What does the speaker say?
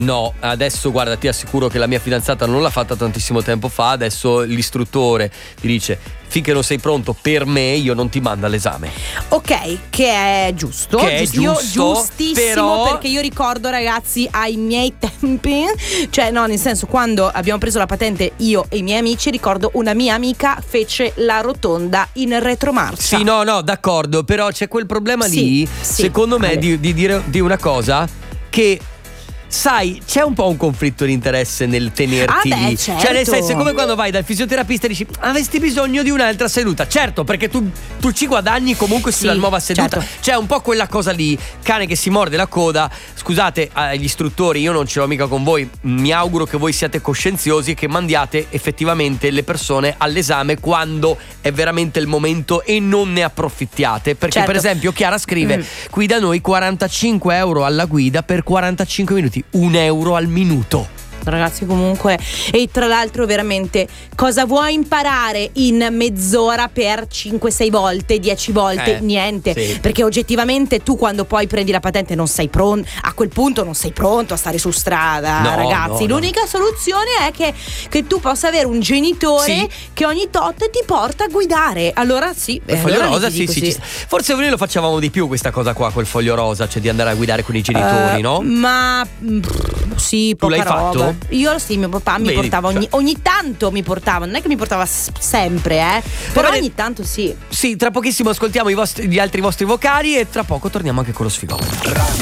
No, adesso guarda, ti assicuro che la mia fidanzata non l'ha fatta tantissimo tempo fa. Adesso l'istruttore ti dice: finché non sei pronto per me, io non ti mando all'esame. Ok, che è giusto. Giustissimo, però... perché io ricordo, ragazzi, ai miei tempi, cioè no, nel senso, quando abbiamo preso la patente io e i miei amici, ricordo una mia amica fece la rotonda in retromarcia. Sì, no, d'accordo, però c'è quel problema lì, secondo me, di dire di una cosa che... Sai, c'è un po' un conflitto di interesse nel tenerti lì. Certo. Cioè nel senso, è come quando vai dal fisioterapista e dici: avresti bisogno di un'altra seduta. Certo, perché tu ci guadagni comunque sulla nuova seduta, certo. C'è un po' quella cosa lì, cane che si morde la coda. Scusate agli istruttori, io non ce l'ho mica con voi. Mi auguro che voi siate coscienziosi e che mandiate effettivamente le persone all'esame quando è veramente il momento e non ne approfittiate. Perché certo. Per esempio Chiara scrive: qui da noi 45 euro alla guida per 45 minuti, 1 euro al minuto. Ragazzi, comunque, e tra l'altro veramente cosa vuoi imparare in mezz'ora per 5-6 volte, 10 volte? Niente, sì. Perché oggettivamente tu quando poi prendi la patente non sei pronto, a quel punto non sei pronto a stare su strada, no, ragazzi. L'unica soluzione è che tu possa avere un genitore che ogni tot ti porta a guidare. Allora sì, il foglio rosa sì. Forse noi lo facevamo di più questa cosa qua, quel foglio rosa, cioè di andare a guidare con i genitori, no? Ma sì, poca tu l'hai roba. fatto? Io sì, mio papà mi portava ogni tanto mi portava, non è che mi portava sempre, però ogni tanto sì. Sì, tra pochissimo ascoltiamo gli altri vostri vocali e tra poco torniamo anche con lo sfigone.